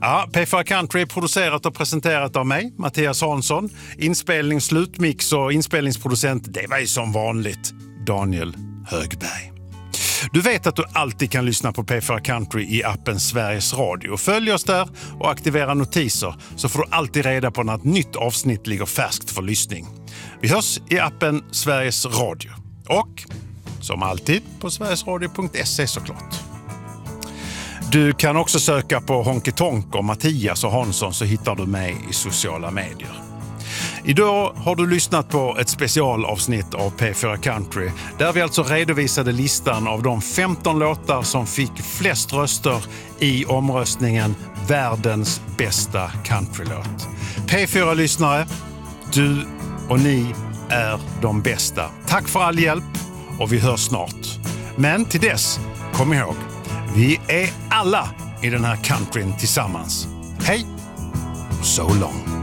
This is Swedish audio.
Ja, P4 Country är producerat och presenterat av mig, Mattias Hansson. Inspelning, slutmix och inspelningsproducent, det var ju som vanligt Daniel Högberg. Du vet att du alltid kan lyssna på P4 Country i appen Sveriges Radio. Följ oss där och aktivera notiser så får du alltid reda på när ett nytt avsnitt ligger färskt för lyssning. Vi hörs i appen Sveriges Radio. Och som alltid på sverigesradio.se såklart. Du kan också söka på Honky Tonk och Mattias och Hansson så hittar du mig i sociala medier. Idag har du lyssnat på ett specialavsnitt av P4 Country där vi alltså redovisade listan av de 15 låtar som fick flest röster i omröstningen Världens bästa countrylåt. P4-lyssnare, du och ni är de bästa. Tack för all hjälp och vi hörs snart. Men till dess, kom ihåg, vi är alla i den här countryn tillsammans. Hej, so long.